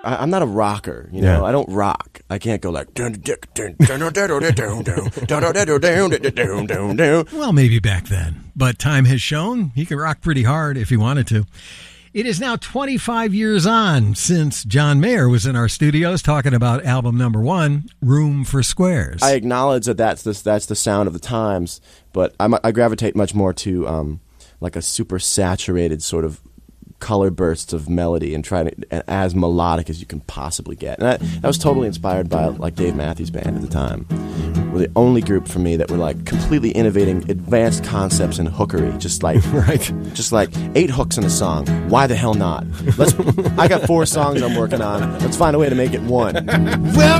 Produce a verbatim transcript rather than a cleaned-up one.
I, I'm not a rocker, you know. Yeah. I don't rock. I can't go like. Well, maybe back then, but time has shown he can rock pretty hard if he wanted to. It is now twenty-five years on since John Mayer was in our studios talking about album number one, Room for Squares. I acknowledge that that's the, that's the sound of the times, but I, I gravitate much more to um, like a super saturated sort of color bursts of melody and try to as melodic as you can possibly get. And I, I was totally inspired by like Dave Matthews Band at the time. Were the only group for me that were like completely innovating advanced concepts in hookery. Just like right, just like eight hooks in a song. Why the hell not? Let's. I got four songs I'm working on. Let's find a way to make it one. Well,